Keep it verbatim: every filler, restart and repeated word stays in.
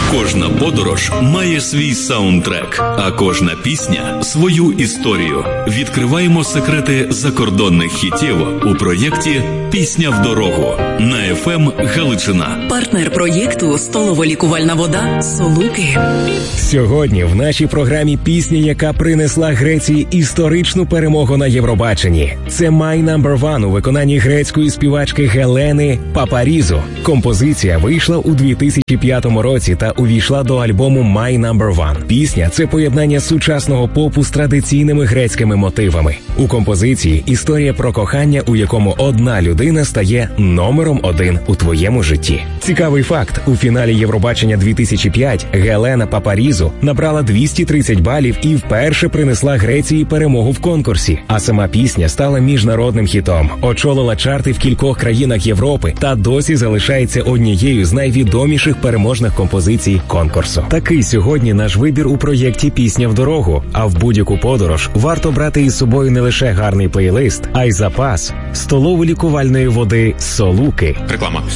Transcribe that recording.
Кожна подорож має свій саундтрек, а кожна пісня – свою історію. Відкриваємо секрети закордонних хітів у проєкті «Пісня в дорогу» на еф ем Галичина. Партнер проєкту «Столово-лікувальна вода Солуки». Сьогодні в нашій програмі пісня, яка принесла Греції історичну перемогу на Євробаченні. Це «My Number One» у виконанні грецької співачки Гелени Папарізу. Композиція вийшла у дві тисячі п'ятому році та увійшла до альбому «My Number One». Пісня – це поєднання сучасного попу з традиційними грецькими мотивами. У композиції історія про кохання, у якому одна людина стає номером один у твоєму житті. Цікавий факт. У фіналі Євробачення дві тисячі п'ять Гелена Папарізу набрала двісті тридцять балів і вперше принесла Греції перемогу в конкурсі. А сама пісня стала міжнародним хітом, очолила чарти в кількох країнах Європи та досі залишається однією з найвідоміших переможних композицій конкурсу. Такий сьогодні наш вибір у проєкті «Пісня в дорогу». А в будь-яку подорож варто брати із собою не лише гарний плейлист, а й запас столово-лікувальної води Солуки. Реклама.